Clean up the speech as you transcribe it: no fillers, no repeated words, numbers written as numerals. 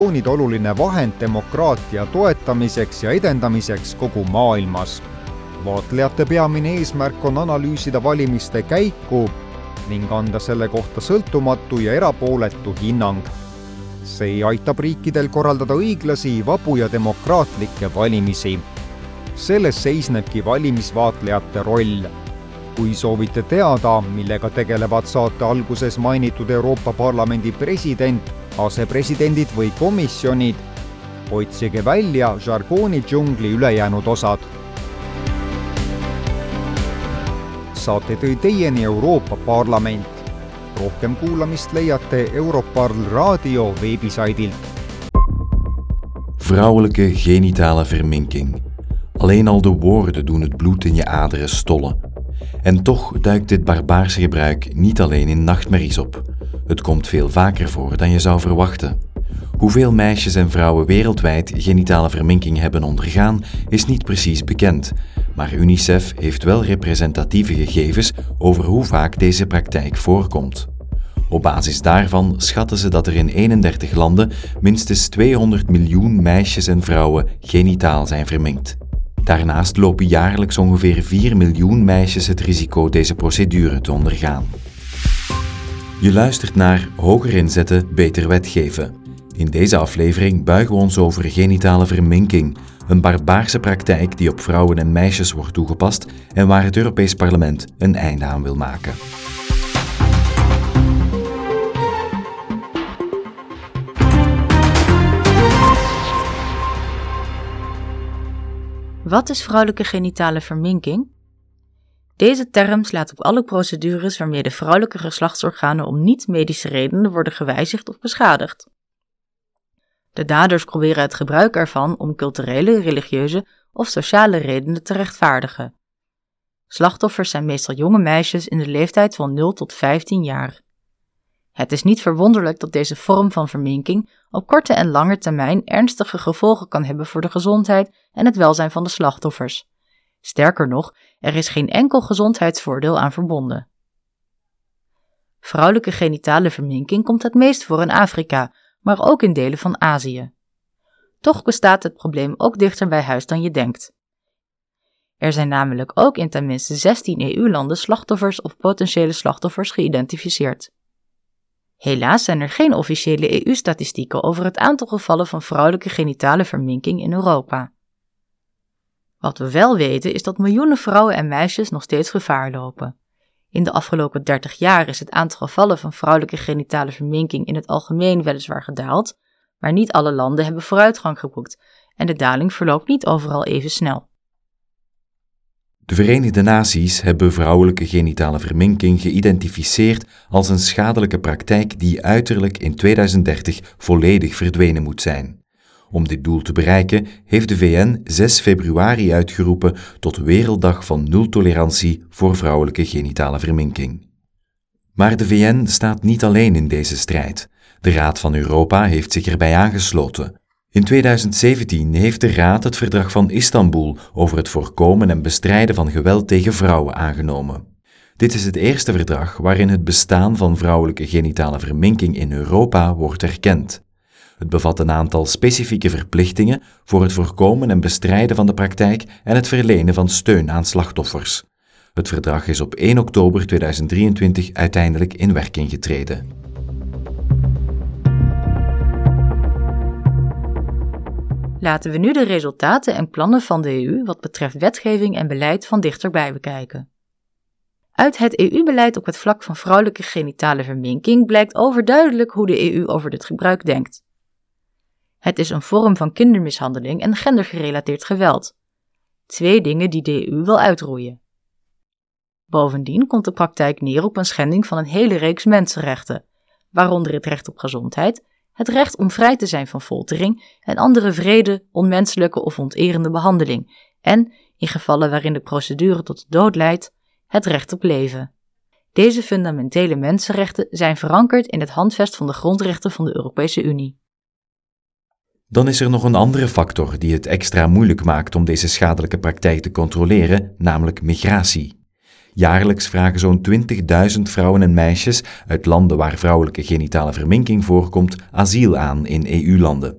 organisatsioonid oluline vahend demokraatia toetamiseks ja edendamiseks kogu maailmas. Vaatlejate peamine eesmärk on analüüsida valimiste käiku ning anda selle kohta sõltumatu ja erapooletu hinnang. See aitab riikidel korraldada õiglasi, vabu ja demokraatlikke valimisi. Selles seisnebki valimisvaatlejate roll. Kui soovite teada, millega tegelevad saate alguses mainitud Euroopa Parlamendi president, asepresidendid või komisjonid, otsige välja žargooni džungli ülejäänud osad. Saate tõi teieni Euroopa Parlament. Rohkem kuulamist leiate Europarl Radio veebisaidilt. Vrouwelijke genitale verminking. Alleen al de woorden doen het bloed in je aderen stollen. En toch duikt dit barbaarse gebruik niet alleen in nachtmerries op. Het komt veel vaker voor dan je zou verwachten. Hoeveel meisjes en vrouwen wereldwijd genitale verminking hebben ondergaan, is niet precies bekend. Maar UNICEF heeft wel representatieve gegevens over hoe vaak deze praktijk voorkomt. Op basis daarvan schatten ze dat er in 31 landen minstens 200 miljoen meisjes en vrouwen genitaal zijn verminkt. Daarnaast lopen jaarlijks ongeveer 4 miljoen meisjes het risico deze procedure te ondergaan. Je luistert naar Hoger inzetten, beter wetgeven. In deze aflevering buigen we ons over genitale verminking, een barbaarse praktijk die op vrouwen en meisjes wordt toegepast en waar het Europees Parlement een einde aan wil maken. Wat is vrouwelijke genitale verminking? Deze term slaat op alle procedures waarmee de vrouwelijke geslachtsorganen om niet-medische redenen worden gewijzigd of beschadigd. De daders proberen het gebruik ervan om culturele, religieuze of sociale redenen te rechtvaardigen. Slachtoffers zijn meestal jonge meisjes in de leeftijd van 0 tot 15 jaar. Het is niet verwonderlijk dat deze vorm van verminking op korte en lange termijn ernstige gevolgen kan hebben voor de gezondheid en het welzijn van de slachtoffers. Sterker nog, er is geen enkel gezondheidsvoordeel aan verbonden. Vrouwelijke genitale verminking komt het meest voor in Afrika, maar ook in delen van Azië. Toch bestaat het probleem ook dichter bij huis dan je denkt. Er zijn namelijk ook in tenminste 16 EU-landen slachtoffers of potentiële slachtoffers geïdentificeerd. Helaas zijn er geen officiële EU-statistieken over het aantal gevallen van vrouwelijke genitale verminking in Europa. Wat we wel weten is dat miljoenen vrouwen en meisjes nog steeds gevaar lopen. In de afgelopen 30 jaar is het aantal gevallen van vrouwelijke genitale verminking in het algemeen weliswaar gedaald, maar niet alle landen hebben vooruitgang geboekt en de daling verloopt niet overal even snel. De Verenigde Naties hebben vrouwelijke genitale verminking geïdentificeerd als een schadelijke praktijk die uiterlijk in 2030 volledig verdwenen moet zijn. Om dit doel te bereiken heeft de VN 6 februari uitgeroepen tot Werelddag van Nul Tolerantie voor vrouwelijke genitale verminking. Maar de VN staat niet alleen in deze strijd. De Raad van Europa heeft zich erbij aangesloten. In 2017 heeft de Raad het Verdrag van Istanbul over het voorkomen en bestrijden van geweld tegen vrouwen aangenomen. Dit is het eerste verdrag waarin het bestaan van vrouwelijke genitale verminking in Europa wordt erkend. Het bevat een aantal specifieke verplichtingen voor het voorkomen en bestrijden van de praktijk en het verlenen van steun aan slachtoffers. Het verdrag is op 1 oktober 2023 uiteindelijk in werking getreden. Laten we nu de resultaten en plannen van de EU wat betreft wetgeving en beleid van dichterbij bekijken. Uit het EU-beleid op het vlak van vrouwelijke genitale verminking blijkt overduidelijk hoe de EU over dit gebruik denkt. Het is een vorm van kindermishandeling en gendergerelateerd geweld. 2 dingen die de EU wil uitroeien. Bovendien komt de praktijk neer op een schending van een hele reeks mensenrechten, waaronder het recht op gezondheid, het recht om vrij te zijn van foltering en andere wrede, onmenselijke of onterende behandeling en, in gevallen waarin de procedure tot de dood leidt, het recht op leven. Deze fundamentele mensenrechten zijn verankerd in het Handvest van de grondrechten van de Europese Unie. Dan is er nog een andere factor die het extra moeilijk maakt om deze schadelijke praktijk te controleren, namelijk migratie. Jaarlijks vragen zo'n 20.000 vrouwen en meisjes uit landen waar vrouwelijke genitale verminking voorkomt asiel aan in EU-landen.